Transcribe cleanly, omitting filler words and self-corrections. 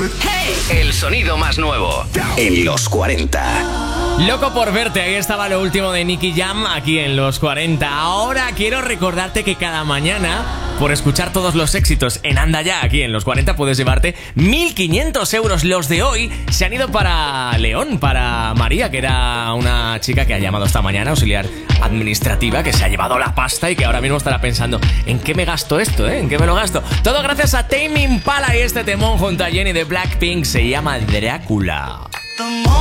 El sonido más nuevo en los 40. Loco por verte, ahí estaba lo último de Nicky Jam aquí en los 40. Ahora quiero recordarte que cada mañana, por escuchar todos los éxitos en Anda Ya aquí en los 40, puedes llevarte 1.500 euros. Los de hoy se han ido para León, para María, que era una chica que ha llamado esta mañana, auxiliar administrativa, que se ha llevado la pasta y que ahora mismo estará pensando: ¿en qué me gasto esto? ¿En qué me lo gasto? Todo gracias a Tame Impala y este temón junto a Jenny de Blackpink, se llama Drácula.